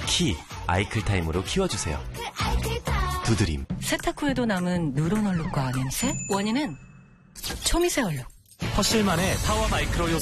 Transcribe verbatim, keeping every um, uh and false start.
키 아이클타임으로 키워주세요. 두드림. 세탁 후에도 남은 누런 얼룩과 냄새? 원인은 초미세 얼룩. 허실만의 타워 마이크로